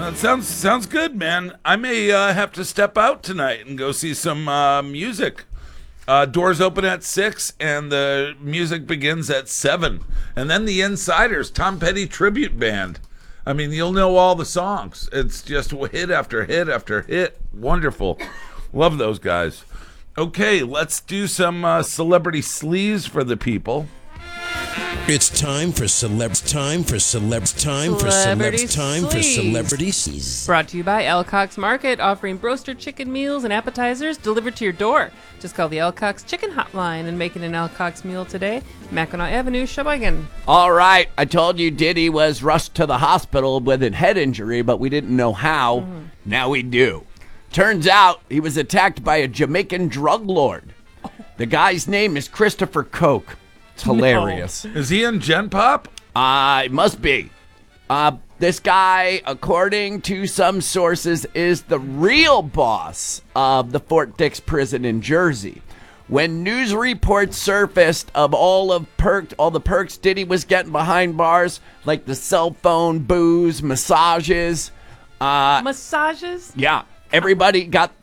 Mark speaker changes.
Speaker 1: That sounds good, man. I may have to step out tonight and go see some music. Doors open at 6, and the music begins at 7. And then the Insiders, Tom Petty tribute band. I mean, you'll know all the songs. It's just hit after hit after hit. Wonderful. Love those guys. Okay, let's do some celebrity sleaze for the people.
Speaker 2: It's time for celebrity sleaze.
Speaker 3: Brought to you by Elcox Market, offering broaster chicken meals and appetizers delivered to your door. Just call the Elcox Chicken Hotline and make it an Elcox meal today. Mackinac Avenue, Sheboygan.
Speaker 4: All right, I told you Diddy was rushed to the hospital with a head injury, but we didn't know how. Now we do. Turns out he was attacked by a Jamaican drug lord. The guy's name is Christopher Koch. It's hilarious.
Speaker 1: Is he in Gen Pop?
Speaker 4: It must be. This guy, according to some sources, is the real boss of the Fort Dix prison in Jersey. When news reports surfaced of all the perks Diddy was getting behind bars, like the cell phone, booze, massages.
Speaker 3: Massages?
Speaker 4: Yeah. Everybody got